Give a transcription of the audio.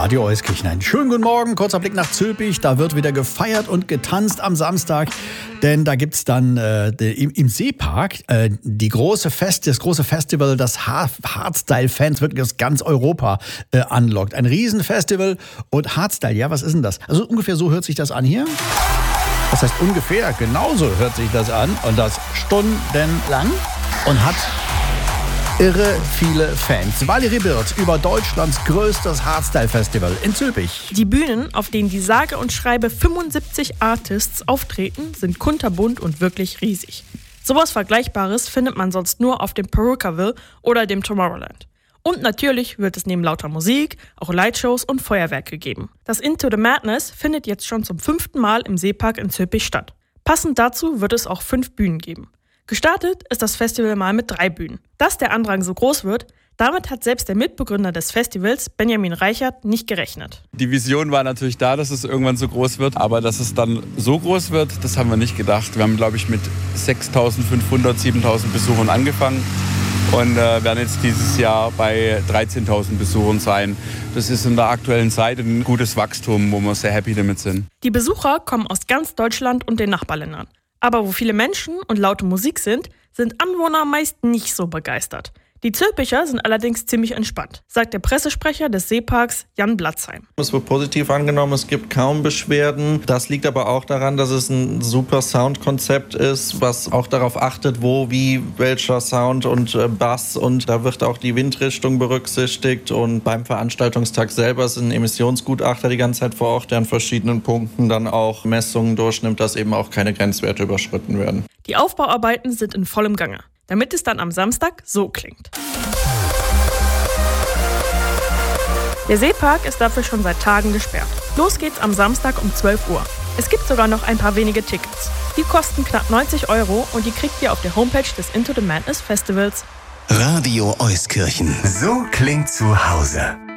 Radio Euskirchen. Einen schönen guten Morgen, kurzer Blick nach Zülpich. Da wird wieder gefeiert und getanzt am Samstag. Denn da gibt's dann im Seepark das große Festival, das Hardstyle-Fans wirklich aus ganz Europa anlockt. Ein Riesenfestival und Hardstyle, ja, was ist denn das? Also ungefähr so hört sich das an hier. Das heißt ungefähr, genauso hört sich das an. Und das stundenlang und hat irre viele Fans. Valerie Birth über Deutschlands größtes Hardstyle-Festival in Zülpich. Die Bühnen, auf denen die sage und schreibe 75 Artists auftreten, sind kunterbunt und wirklich riesig. Sowas Vergleichbares findet man sonst nur auf dem Perukaville oder dem Tomorrowland. Und natürlich wird es neben lauter Musik auch Lightshows und Feuerwerke geben. Das Into the Madness findet jetzt schon zum 5. Mal im Seepark in Zülpich statt. Passend dazu wird es auch 5 Bühnen geben. Gestartet ist das Festival mal mit 3 Bühnen. Dass der Andrang so groß wird, damit hat selbst der Mitbegründer des Festivals, Benjamin Reichert, nicht gerechnet. Die Vision war natürlich da, dass es irgendwann so groß wird, aber dass es dann so groß wird, das haben wir nicht gedacht. Wir haben, glaube ich, mit 6.500, 7.000 Besuchern angefangen und werden jetzt dieses Jahr bei 13.000 Besuchern sein. Das ist in der aktuellen Zeit ein gutes Wachstum, wo wir sehr happy damit sind. Die Besucher kommen aus ganz Deutschland und den Nachbarländern. Aber wo viele Menschen und laute Musik sind Anwohner meist nicht so begeistert. Die Zülpicher sind allerdings ziemlich entspannt, sagt der Pressesprecher des Seeparks Jan Blatzheim. Es wird positiv angenommen, es gibt kaum Beschwerden. Das liegt aber auch daran, dass es ein super Soundkonzept ist, was auch darauf achtet, wo, wie, welcher Sound und Bass. Und da wird auch die Windrichtung berücksichtigt. Und beim Veranstaltungstag selber sind Emissionsgutachter die ganze Zeit vor Ort, der an verschiedenen Punkten dann auch Messungen durchnimmt, dass eben auch keine Grenzwerte überschritten werden. Die Aufbauarbeiten sind in vollem Gange, damit es dann am Samstag so klingt. Der Seepark ist dafür schon seit Tagen gesperrt. Los geht's am Samstag um 12 Uhr. Es gibt sogar noch ein paar wenige Tickets. Die kosten knapp 90 € und die kriegt ihr auf der Homepage des Into the Madness Festivals. Radio Euskirchen. So klingt zu Hause.